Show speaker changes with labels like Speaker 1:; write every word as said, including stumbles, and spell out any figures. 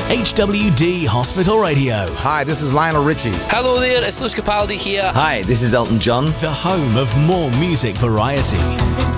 Speaker 1: H W D Hospital Radio.
Speaker 2: Hi, this is Lionel Richie.
Speaker 3: Hello there, it's Lewis Capaldi here.
Speaker 4: Hi, this is Elton John.
Speaker 1: The home of more music variety.